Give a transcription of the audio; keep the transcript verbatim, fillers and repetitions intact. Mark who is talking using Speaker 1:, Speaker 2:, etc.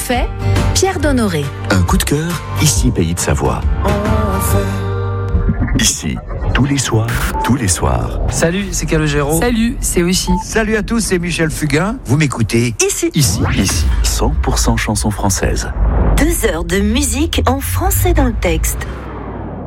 Speaker 1: fait, Pierre Donnoré.
Speaker 2: Un coup de cœur, ici Pays de Savoie. Ici, tous les soirs, tous les soirs.
Speaker 3: Salut, c'est Calogero.
Speaker 4: Salut, c'est Aussi.
Speaker 5: Salut à tous, c'est Michel Fugain. Vous m'écoutez
Speaker 4: Ici.
Speaker 2: Ici, ici, cent pour cent chansons françaises.
Speaker 6: Deux heures de musique en français dans le texte.